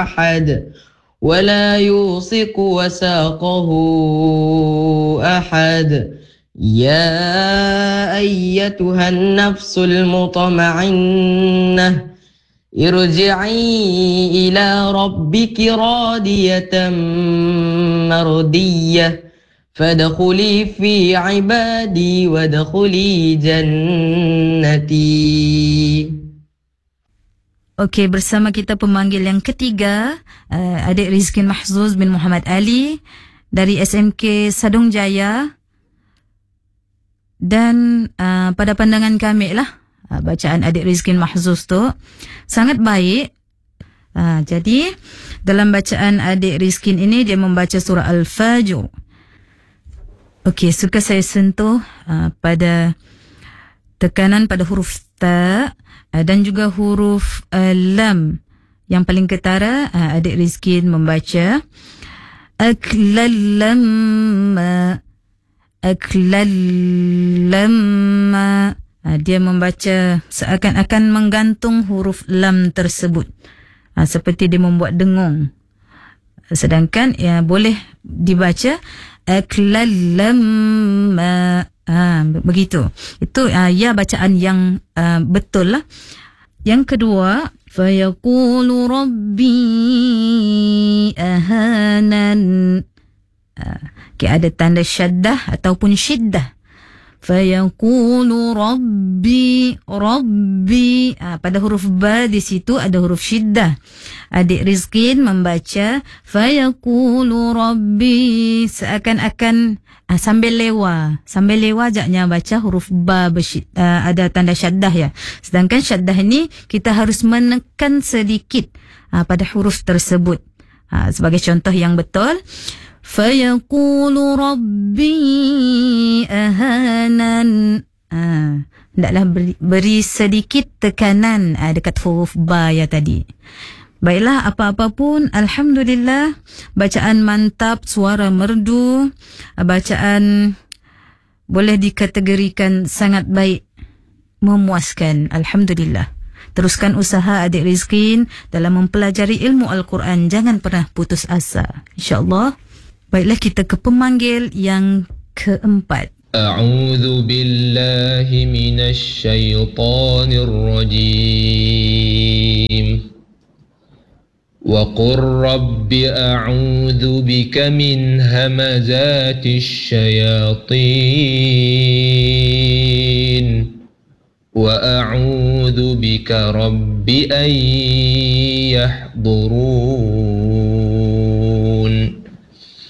أحد ولا يوثق وثاقه أحد. يا أيتها النفس المطمئنة ارجعي إلى ربك راضية مرضية فادخلي في عبادي وادخلي جنتي. Okey, bersama kita pemanggil yang ketiga, adik Rizkin Mahzuz bin Muhammad Ali dari SMK Sadong Jaya. Dan pada pandangan kami lah, bacaan adik Rizkin Mahzuz tu sangat baik. Jadi dalam bacaan adik Rizkin ini dia membaca surah Al-Fajr. Okey, suka saya sentuh pada tekanan pada huruf ta dan juga huruf lam. Yang paling ketara adik Rizkin membaca aklallamma. Dia membaca seakan-akan menggantung huruf lam tersebut, seperti dia membuat dengung. Sedangkan boleh dibaca aklallamma. Begitu. Itu ya bacaan yang betul lah. Yang kedua, fayaqulu rabbi ahanan. Ada tanda syaddah ataupun syiddah. Fayaqulu rabbi. Pada huruf ba di situ ada huruf syiddah. Adik Rizkin membaca fayaqulu rabbi seakan-akan sambil lewa jaknya baca huruf ba ada tanda syaddah ya. Sedangkan syaddah ini kita harus menekan sedikit pada huruf tersebut. Sebagai contoh yang betul, fayaqulu rabbi ahanan. Hendaklah beri sedikit tekanan dekat huruf ba ya tadi. Baiklah, apa-apa pun, alhamdulillah, bacaan mantap, suara merdu, bacaan boleh dikategorikan sangat baik, memuaskan, alhamdulillah. Teruskan usaha adik Rizkin dalam mempelajari ilmu Al-Quran, jangan pernah putus asa, insyaAllah. Baiklah, kita ke pemanggil yang keempat. A'udzu billahi minasy syaithanir rajim. وقل رب أعوذ بك من همزات الشياطين وأعوذ بك رب أن يحضرون